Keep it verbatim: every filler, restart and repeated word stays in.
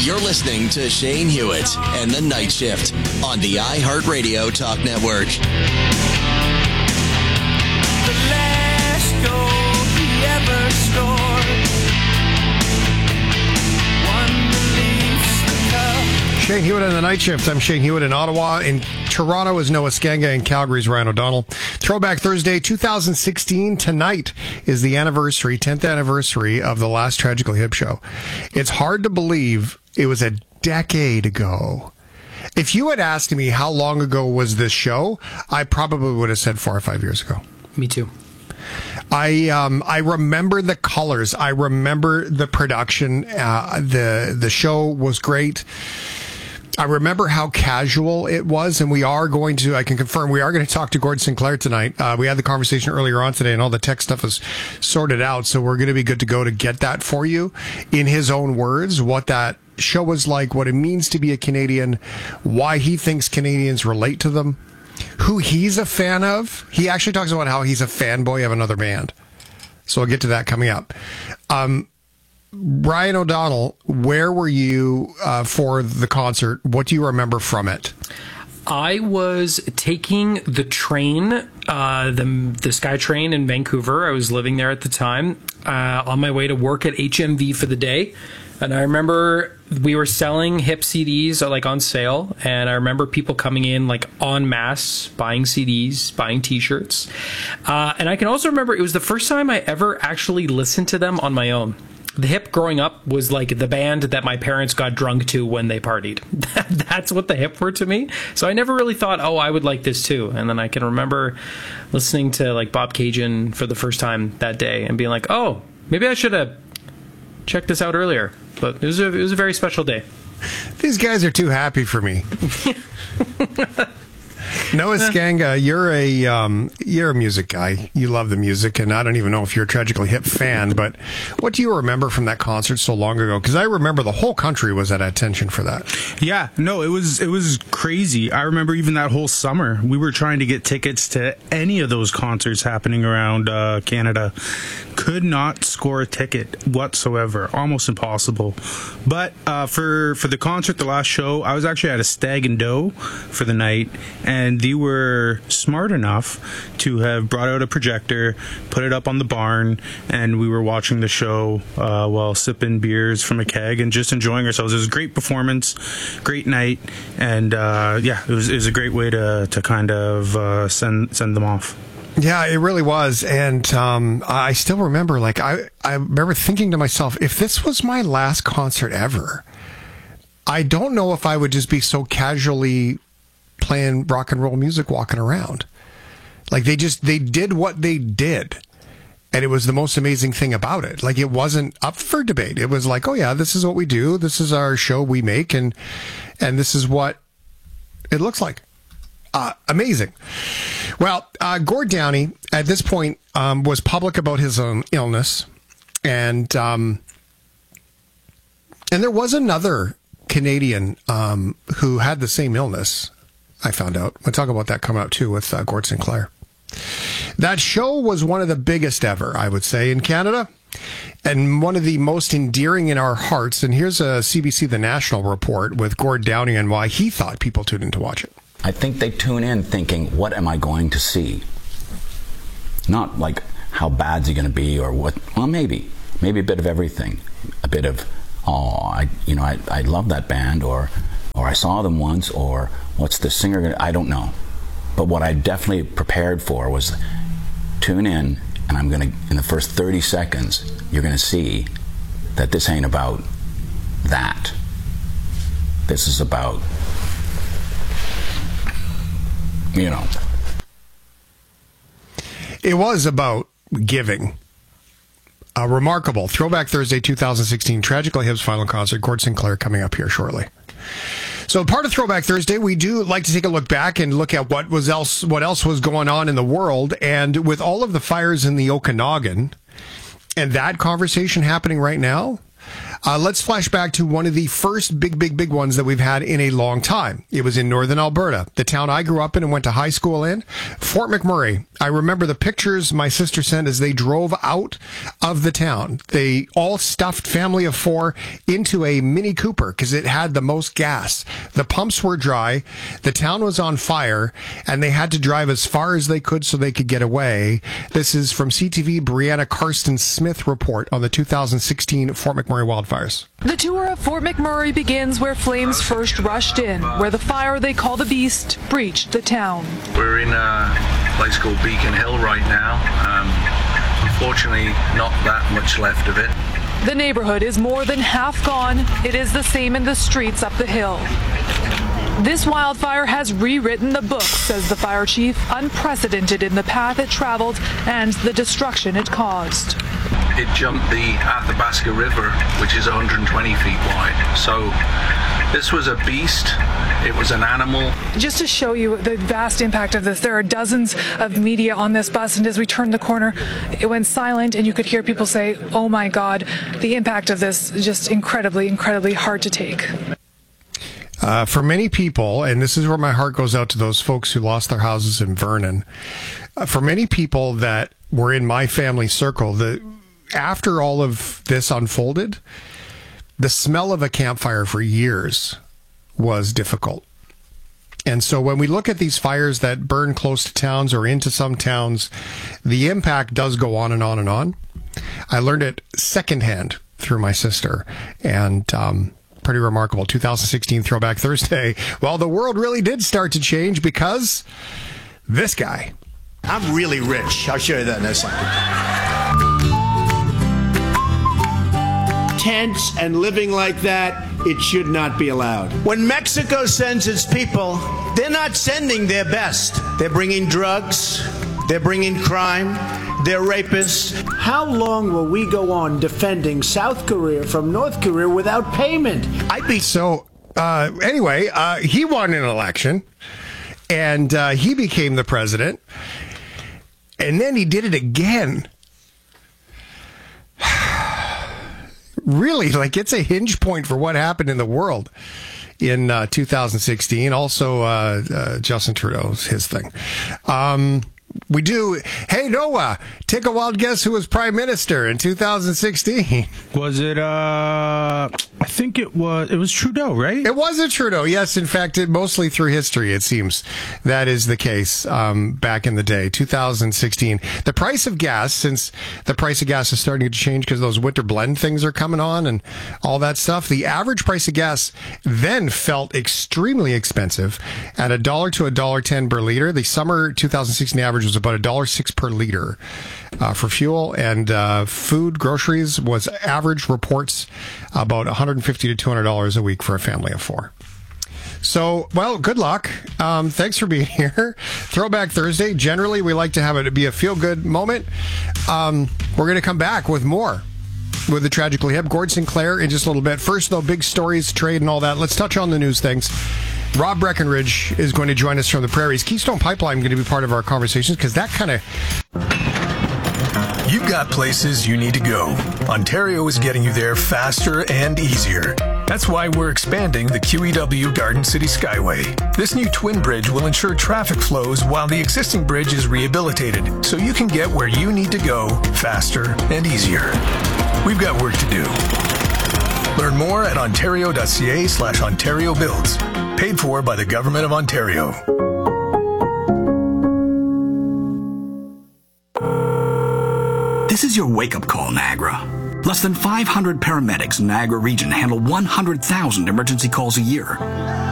You're listening to Shane Hewitt and The Night Shift on the iHeartRadio Talk Network. The last gold he ever scored. One beliefs the cup. Shane Hewitt and The Night Shift. I'm Shane Hewitt in Ottawa. In Toronto is Noah Skanga, and Calgary's Ryan O'Donnell. Throwback Thursday, two thousand sixteen. Tonight is the anniversary, tenth anniversary of the last Tragically Hip show. It's hard to believe it was a decade ago. If you had asked me how long ago was this show, I probably would have said four or five years ago. Me too. I um I remember the colors. I remember the production. Uh, the the show was great. I remember how casual it was, and we are going to, I can confirm, we are going to talk to Gord Sinclair tonight. Uh, we had the conversation earlier on today, and all the tech stuff is sorted out, so we're going to be good to go to get that for you in his own words, what that show was like, what it means to be a Canadian, why he thinks Canadians relate to them, who he's a fan of. He actually talks about how he's a fanboy of another band. So we'll get to that coming up. Um, Ryan O'Donnell, where were you uh, for the concert? What do you remember from it? I was taking the train, uh, the the SkyTrain in Vancouver. I was living there at the time, uh, on my way to work at H M V for the day. And I remember we were selling Hip C Ds like on sale, and I remember people coming in like en masse, buying C Ds, buying T-shirts. Uh, and I can also remember it was the first time I ever actually listened to them on my own. The Hip growing up was like the band that my parents got drunk to when they partied. That's what the Hip were to me. So I never really thought, oh, I would like this too. And then I can remember listening to like Bob Cajun for the first time that day and being like, oh, maybe I should have checked this out earlier. But it was a, it was a very special day. These guys are too happy for me. Noah Skanga, you're a um, you're a music guy. You love the music, and I don't even know if you're a Tragically Hip fan, but what do you remember from that concert so long ago? Because I remember the whole country was at attention for that. Yeah, no, it was it was crazy. I remember even that whole summer, we were trying to get tickets to any of those concerts happening around uh, Canada. Could not score a ticket whatsoever. Almost impossible. But uh, for for the concert, the last show, I was actually at a Stag and Doe for the night, and they were smart enough to have brought out a projector, put it up on the barn, and we were watching the show uh, while sipping beers from a keg and just enjoying ourselves. It was a great performance, great night, and uh, yeah, it was, it was a great way to to kind of uh, send send them off. Yeah, it really was. And um, I still remember, like, I, I remember thinking to myself, if this was my last concert ever, I don't know if I would just be so casually playing rock and roll music walking around. Like, they just, they did what they did. And it was the most amazing thing about it. Like, it wasn't up for debate. It was like, oh yeah, this is what we do. This is our show we make. And, and this is what it looks like. Uh, amazing. Well, uh, Gord Downie, at this point, um, was public about his own illness. And um, and there was another Canadian um, who had the same illness, I found out. We'll talk about that coming up, too, with uh, Gord Sinclair. That show was one of the biggest ever, I would say, in Canada. And one of the most endearing in our hearts. And here's a C B C The National report with Gord Downie and why he thought people tuned in to watch it. I think they tune in thinking, what am I going to see? Not like, how bad's he going to be, or what? Well, maybe. Maybe a bit of everything. A bit of, oh, I, you know, I, I love that band, or, or I saw them once, or what's the singer going to, I don't know. But what I definitely prepared for was tune in, and I'm going to, in the first thirty seconds, you're going to see that this ain't about that. This is about, you know. It was about giving. A remarkable Throwback Thursday twenty sixteen Tragically Hip's final concert. Gord Sinclair coming up here shortly. So part of Throwback Thursday, we do like to take a look back and look at what was else, what else was going on in the world. And with all of the fires in the Okanagan and that conversation happening right now, Uh, let's flash back to one of the first big, big, big ones that we've had in a long time. It was in northern Alberta, the town I grew up in and went to high school in, Fort McMurray. I remember the pictures my sister sent as they drove out of the town. They all stuffed family of four into a Mini Cooper because it had the most gas. The pumps were dry, the town was on fire, and they had to drive as far as they could so they could get away. This is from C T V Brianna Karsten Smith report on the two thousand sixteen Fort McMurray wildfires. The tour of Fort McMurray begins where flames first rushed in, where the fire they call the Beast breached the town. We're in a place called Beacon Hill right now. Um, unfortunately, not that much left of it. The neighborhood is more than half gone. It is the same in the streets up the hill. This wildfire has rewritten the book, says the fire chief, unprecedented in the path it traveled and the destruction it caused. It jumped the Athabasca River, which is one hundred twenty feet wide. So this was a beast. It was an animal. Just to show you the vast impact of this, there are dozens of media on this bus, and as we turned the corner, it went silent, and you could hear people say, oh my God, the impact of this is just incredibly, incredibly hard to take. Uh, for many people, and this is where my heart goes out to those folks who lost their houses in Vernon, uh, for many people that were in my family circle, the after all of this unfolded, the smell of a campfire for years was difficult. And so when we look at these fires that burn close to towns or into some towns, the impact does go on and on and on. I learned it secondhand through my sister, and um, pretty remarkable. two thousand sixteen Throwback Thursday. Well, the world really did start to change because this guy. I'm really rich. I'll show you that in a second. Tents and living like that, it should not be allowed. When Mexico sends its people, they're not sending their best. They're bringing drugs, they're bringing crime, they're rapists. How long will we go on defending South Korea from North Korea without payment? I'd be so. Uh, anyway, uh, he won an election, and uh, he became the president, and then he did it again. Really, like, it's a hinge point for what happened in the world in uh, two thousand sixteen. Also, uh, uh, Justin Trudeau's his thing. Um, we do. Hey, Noah, take a wild guess who was prime minister in two thousand sixteen. Was it, uh, I think it was, it was Trudeau, right? It wasn't Trudeau. Yes, in fact, it mostly through history, it seems that is the case. Um, back in the day, two thousand sixteen, the price of gas, since the price of gas is starting to change because those winter blend things are coming on and all that stuff. The average price of gas then felt extremely expensive at a dollar to a dollar ten per liter. The summer two thousand sixteen average was about a dollar six per liter uh, for fuel, and uh, food, groceries was average reports about one hundred fifty to two hundred dollars a week for a family of four. So, well, good luck. Um, thanks for being here. Throwback Thursday. Generally, we like to have it be a feel-good moment. Um, we're going to come back with more with the Tragically Hip. Gord Sinclair in just a little bit. First, though, big stories, trade, and all that. Let's touch on the news things. Rob Breckenridge is going to join us from the prairies. Keystone Pipeline going to be part of our conversations because that kind of... You've got places you need to go. Ontario is getting you there faster and easier. That's why we're expanding the Q E W Garden City Skyway. This new twin bridge will ensure traffic flows while the existing bridge is rehabilitated, so you can get where you need to go faster and easier. We've got work to do. Learn more at ontario.ca slash Ontario Builds. Paid for by the Government of Ontario. This is your wake-up call, Niagara. Less than five hundred paramedics in Niagara region handle one hundred thousand emergency calls a year.